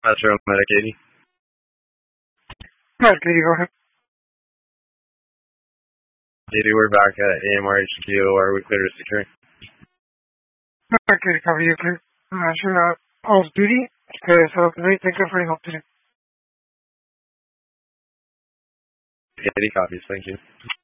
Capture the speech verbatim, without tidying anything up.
Metro Medic eighty. Alright, Katie, go ahead. eighty, we're back at A M R H Q. Are we clear to secure? Alright, Katie, copy you, clear. Uh, sure, uh, off duty. Okay, so, great, thank you for your help today. eighty copies, thank you.